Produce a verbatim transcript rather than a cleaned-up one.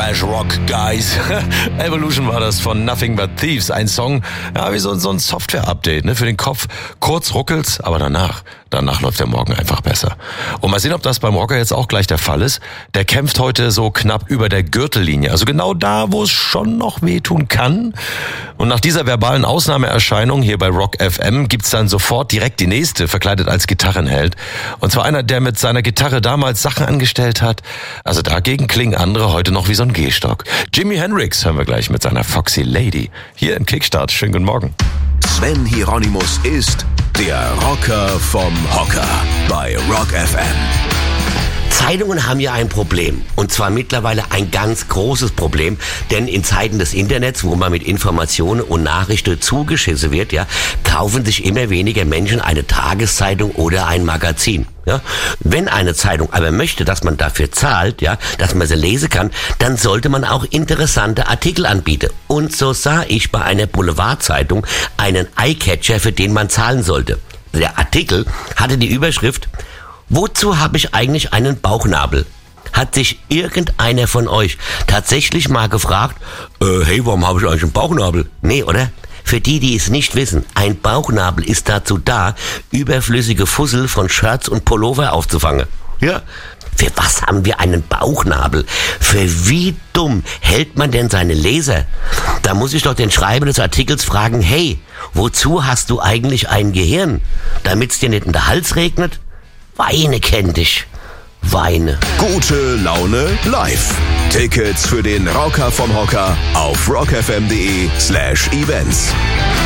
Trash Rock Guys. Evolution war das von Nothing But Thieves. Ein Song, ja, wie so, so ein Software-Update, ne, für den Kopf. Kurz ruckelt's, aber danach, danach läuft der Morgen einfach besser. Und mal sehen, ob das beim Rocker jetzt auch gleich der Fall ist. Der kämpft heute so knapp über der Gürtellinie. Also genau da, wo es schon noch wehtun kann. Und nach dieser verbalen Ausnahmeerscheinung hier bei Rock F M gibt's dann sofort direkt die nächste, verkleidet als Gitarrenheld. Und zwar einer, der mit seiner Gitarre damals Sachen angestellt hat. Also dagegen klingen andere heute noch wie so ein Gehstock. Jimi Hendrix hören wir gleich mit seiner Foxy Lady. Hier im Kickstart. Schönen guten Morgen. Sven Hieronymus ist der Rocker vom Hocker bei Rock F M. Zeitungen haben ja ein Problem, und zwar mittlerweile ein ganz großes Problem, denn in Zeiten des Internets, wo man mit Informationen und Nachrichten zugeschissen wird, ja, kaufen sich immer weniger Menschen eine Tageszeitung oder ein Magazin. Ja, wenn eine Zeitung aber möchte, dass man dafür zahlt, ja, dass man sie lesen kann, dann sollte man auch interessante Artikel anbieten. Und so sah ich bei einer Boulevardzeitung einen Eyecatcher, für den man zahlen sollte. Der Artikel hatte die Überschrift: Wozu habe ich eigentlich einen Bauchnabel? Hat sich irgendeiner von euch tatsächlich mal gefragt, äh, hey, warum habe ich eigentlich einen Bauchnabel? Nee, oder? Für die, die es nicht wissen, ein Bauchnabel ist dazu da, überflüssige Fussel von Shirts und Pullover aufzufangen. Ja. Für was haben wir einen Bauchnabel? Für wie dumm hält man denn seine Leser? Da muss ich doch den Schreiber des Artikels fragen, hey, wozu hast du eigentlich ein Gehirn? Damit's dir nicht in den Hals regnet? Weine kennt dich. Weine. Gute Laune live. Tickets für den Rocker vom Hocker auf rockfm.de slash events.